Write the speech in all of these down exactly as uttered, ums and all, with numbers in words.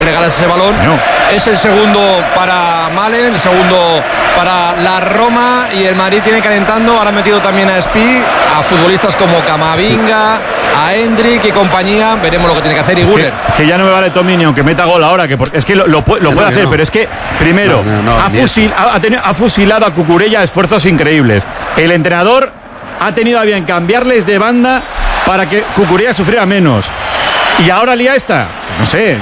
regalas ese balón. No. Es el segundo para Malen, el segundo para la Roma, y el Madrid tiene calentando. Ahora ha metido también a Spi, a futbolistas como Camavinga, a Endrick y compañía. Veremos lo que tiene que hacer. Y Güler, que, que ya no me vale Tommy ni aunque meta gol ahora, que por, es que lo, lo, lo puede no, hacer, no. pero es que primero no, no, no, ha, fusil, ha, tenido, ha fusilado a Cucurella a esfuerzos increíbles. El entrenador ha tenido a bien cambiarles de banda para que Cucurella sufriera menos. Y ahora lía esta, no sé.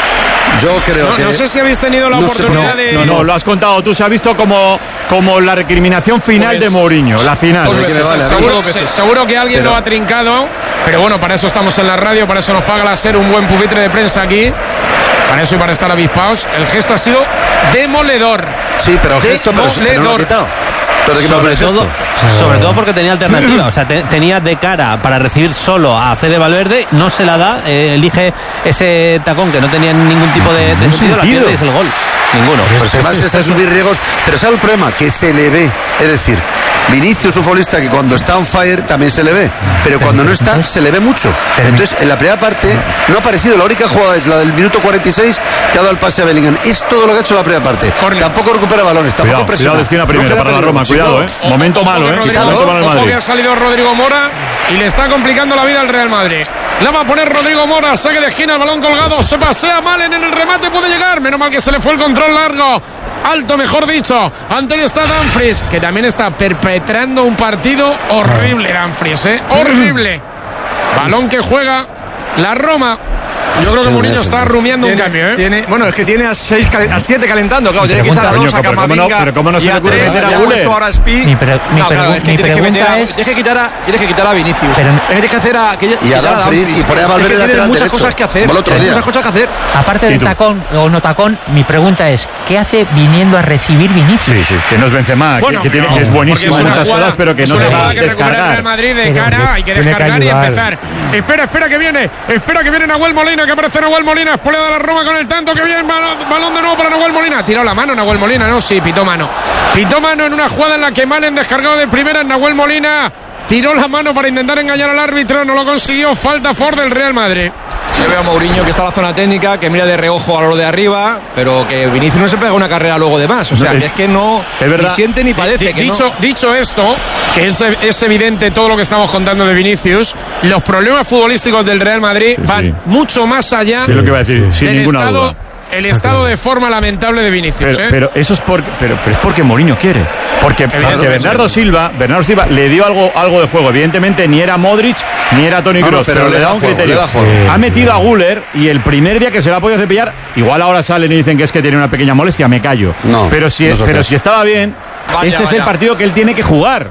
Yo creo no, que... No sé si habéis tenido la no oportunidad sé, de... No, no, lo has contado tú. Se ha visto como, como la recriminación final pues, de Mourinho, la final. Pues, pues, vale, seguro, que, seguro que alguien pero... lo ha trincado, pero bueno, para eso estamos en la radio, para eso nos paga la SER un buen pupitre de prensa aquí. Para eso y para estar avispados. El gesto ha sido demoledor. Sí, pero el gesto pero, pero no lo ha quitado. Sobre todo, sobre todo porque tenía alternativa, o sea, te, tenía de cara para recibir solo a Fede Valverde, no se la da, eh, elige ese tacón que no tenía ningún tipo de, de sentido, la pierde y es el gol. Ninguno. Pues además es a subir riesgos, pero ¿sabe el problema? Que se le ve, es decir, Vinicius, un futbolista que cuando está on fire también se le ve, pero cuando no está se le ve mucho. Entonces, en la primera parte no ha aparecido, la única jugada es la del minuto cuarenta y seis que ha dado el pase a Bellingham. Es todo lo que ha hecho la primera parte. Corner. Tampoco recupera balones, tampoco cuidado, presiona. Cuidado de esquina primera no para la Roma, cuidado, eh. O, momento ojo malo, eh. Rodrigo, Momento malo ojo Madrid. que ha salido Rodrigo Mora y le está complicando la vida al Real Madrid. La va a poner Rodrigo Mora, saque de esquina, el balón colgado, se pasea Malen en el remate, puede llegar. Menos mal que se le fue el control largo. Alto, mejor dicho. Antonio está Dumfries, que también está perpetrando un partido horrible, Dumfries, ¿eh? Horrible. Balón que juega la Roma. Yo creo que Mourinho está rumiando tiene, un cambio, ¿eh? Tiene, bueno, es que tiene a seis, a siete calentando, claro. Tiene que quitar a dos, a Camavinga. Pero cómo no se le ocurre meter a Güler. Ahora a Spi. Mi, pre, mi, no, claro, es que mi tienes que meter a, es... tienes que quitar a, tienes que quitar a Vinicius. Pero, es que tienes que hacer a, que, y a Dumfries y poner a Valverde lateral derecho. Muchas cosas que hacer. Muchas cosas que hacer. Aparte del tacón o no tacón, mi pregunta es, ¿qué hace viniendo a recibir Vinicius? Sí, sí, que no es Benzema, bueno, que, que, no, tiene, que es buenísimo en muchas jugada, cosas, pero que no te va a que descargar. El Madrid de cara, hay que descargar y empezar. Espera, espera que viene, espera que viene Nahuel Molina, que aparece Nahuel Molina, espolea de la Roma con el tanto, que bien, balón de nuevo para Nahuel Molina. Tiró la mano Nahuel Molina, no, sí, pitó mano. Pitó mano en una jugada en la que Malen descargado de primera. Nahuel Molina tiró la mano para intentar engañar al árbitro, no lo consiguió. Falta Ford del Real Madrid. Yo veo a Mourinho que está en la zona técnica, que mira de reojo a lo de arriba, pero que Vinicius no se pega una carrera luego de más. O sea, que es que no ni siente ni padece. D- que dicho, no. dicho esto, que es, es evidente todo lo que estamos contando de Vinicius, los problemas futbolísticos del Real Madrid sí, van sí. mucho más allá sí, lo que iba a decir, sin del ninguna estado, duda. el estado de forma lamentable de Vinicius. Pero, ¿eh? pero eso es porque, pero, pero es porque Mourinho quiere. Porque, porque Bernardo Silva, Bernardo Silva le dio algo, algo de juego. Evidentemente ni era Modric ni era Toni Kroos, no, no, pero, pero le da un juego, criterio. Da sí. Ha metido a Güler y el primer día que se lo ha podido cepillar, igual ahora salen y dicen que es que tiene una pequeña molestia, me callo. No, pero si, no pero si estaba bien, vaya, este vaya. es el partido que él tiene que jugar.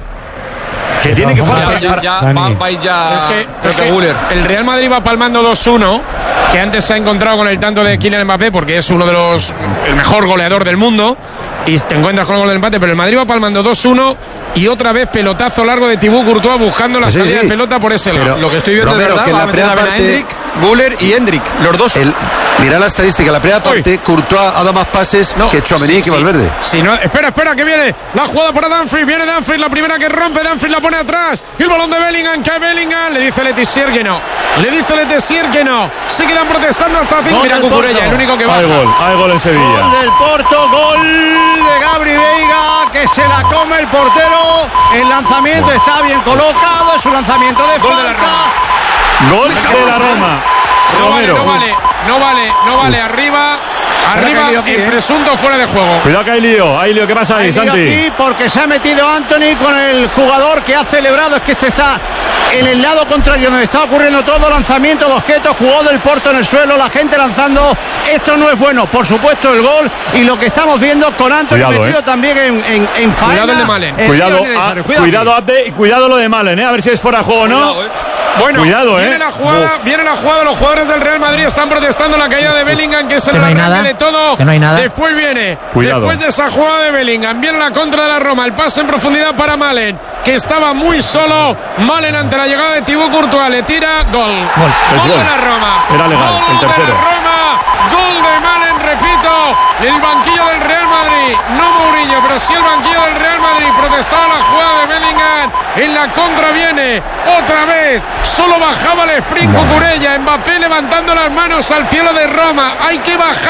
Que tiene que jugar. Ya, ya, ya, va, va ya es que, es que el Real Madrid va palmando dos uno, que antes se ha encontrado con el tanto de Kylian Mbappé, porque es uno de los el mejor goleador del mundo, y te encuentras con el gol del empate, pero el Madrid va palmando dos uno y otra vez pelotazo largo de Thibaut Courtois buscando la sí, salida sí. de pelota por ese lado. Lo que estoy viendo Romero, es verdad, que va la a meter a parte... Endrick, Güler y Endrick, los dos. El, mira la estadística, la primera parte, Uy. Courtois ha dado más pases no, que Tchouaméni sí, que Valverde. Sí, sí, no, espera, espera, que viene la jugada para Dumfries, viene Dumfries, la primera que rompe, Dumfries la pone atrás, y el balón de Bellingham, cae Bellingham, le dice Letizier que no, le dice Letizier que no, se quedan protestando hasta cinco, mira Cucurella, el único que baja. Hay gol, hay gol en Sevilla. Gol del Porto, gol de Gabri Veiga, que se la come el portero, el lanzamiento bueno. está bien colocado, es un lanzamiento de gol falta. De la Roma. Gol de la Roma. No vale, no vale, no vale, no vale, arriba, arriba, aquí, el presunto fuera de juego. Cuidado que hay lío, hay lío, ¿qué pasa ahí, Santi? Aquí porque se ha metido Anthony con el jugador que ha celebrado, es que este está en el lado contrario donde está ocurriendo todo, lanzamiento de objetos, jugó del Porto en el suelo, la gente lanzando, esto no es bueno, por supuesto el gol y lo que estamos viendo con Anthony cuidado, metido eh. también en, en, en faena. Cuidado el de Malen. Cuidado, a, cuidado, cuidado Abde y cuidado lo de Malen, eh, a ver si es fuera de juego o no. Cuidado, eh. Bueno, Cuidado, viene eh. la jugada, Uf. viene la jugada, los jugadores del Real Madrid están protestando la caída de Bellingham, que es el no arranque de todo. Que no hay nada. Después viene, Cuidado. después de esa jugada de Bellingham, viene la contra de la Roma, el pase en profundidad para Malen, que estaba muy solo. Malen ante la llegada de Thibaut Courtois, le tira, gol. Gol, gol, gol. de la Roma. Era legal, gol el tercero. de la Roma, gol de Malen, repito, el banquillo del Real Madrid, no Mourinho, pero sí el banquillo del Real Madrid, protestaba la jugada de Bellingham, En la contra viene otra vez. Solo bajaba el sprint Cucurella. Mbappé levantando las manos al cielo de Roma. Hay que bajar